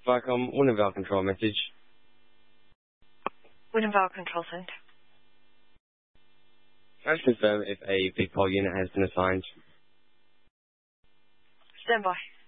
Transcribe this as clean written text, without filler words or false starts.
Vicom, Winnenval control message. Winnenval control center. Can I just confirm if a big pole unit has been assigned? Stand by.